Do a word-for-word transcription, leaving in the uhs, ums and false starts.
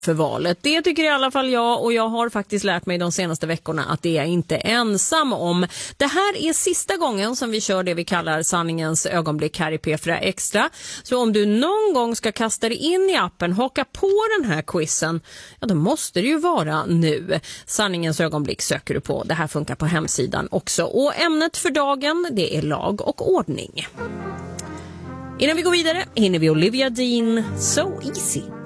för valet. Det tycker i alla fall jag, och jag har faktiskt lärt mig de senaste veckorna att det är inte ensam om. Det här är sista gången som vi kör det vi kallar sanningens ögonblick här i P fyra Extra. Så om du någon gång ska kasta dig in i appen, haka på den här quizen, ja då måste det ju vara nu. Sanningens ögonblick söker du på. Det här funkar på hemsidan också. Och ämnet för dagen, det är lag och ordning. Innan vi går vidare hinner vi Olivia Dean, So Easy.